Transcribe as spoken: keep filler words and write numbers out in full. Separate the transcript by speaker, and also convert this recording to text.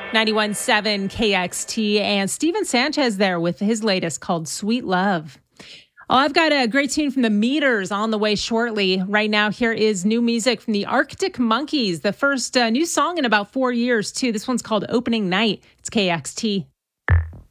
Speaker 1: ninety-one point seven K X T, and Steven Sanchez there with his latest called Sweet Love. Oh, I've got a great tune from the Meters on the way shortly. Right now, here is new music from the Arctic Monkeys, the first uh, new song in about four years, too. This one's called Opening Night. It's K X T.